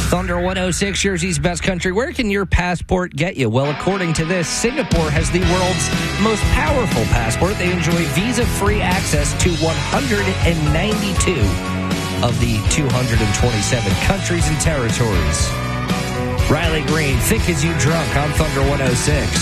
Thunder 106, Jersey's best country. Where can your passport get you? Well, according to this, Singapore has the world's most powerful passport. They enjoy visa-free access to 192 of the 227 countries and territories. Riley Green, Think As You Drunk on Thunder 106.